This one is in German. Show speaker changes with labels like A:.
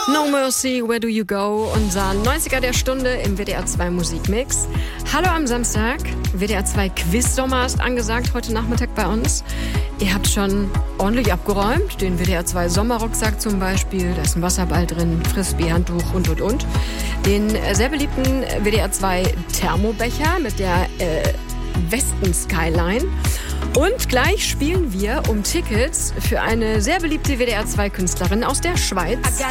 A: No Mercy, Where Do You Go? Unser 90er der Stunde im WDR 2 Musikmix. Hallo am Samstag. WDR 2 Quiz-Sommer ist angesagt heute Nachmittag bei uns. Ihr habt schon ordentlich abgeräumt. Den WDR 2 Sommerrucksack zum Beispiel. Da ist ein Wasserball drin, Frisbee-Handtuch und. Den sehr beliebten WDR 2 Thermobecher mit der Westen-Skyline. Und gleich spielen wir um Tickets für eine sehr beliebte WDR 2 Künstlerin aus der Schweiz.